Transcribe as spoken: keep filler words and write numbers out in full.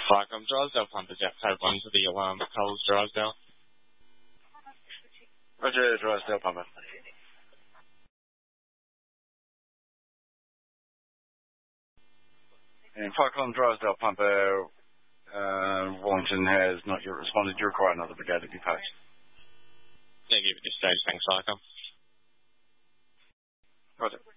Flycom Drysdale Pumpers, Episode one to the alarm, Coles Drysdale. Roger, Drysdale Pumper. And Flycom Drysdale Pumper, uh, Wallington has not yet responded. You require another brigade to be posted. Negative at this stage, thanks, Flycom. Roger.